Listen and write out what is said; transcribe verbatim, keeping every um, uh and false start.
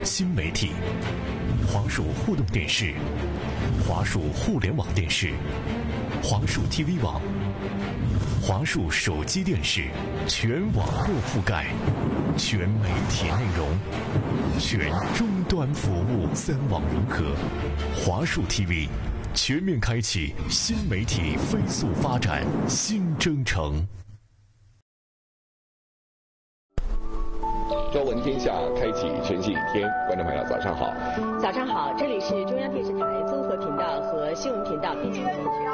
新媒体，华数互动电视，华数互联网电视，华数 T V 网，华数手机电视，全网络覆盖，全媒体内容，全终端服务，三网融合。华数 T V 全面开启新媒体飞速发展新征程。 朝闻天下，开启全新一天。观众朋友，早上好！ 早上好，这里是中央电视台综合频道和新闻频道。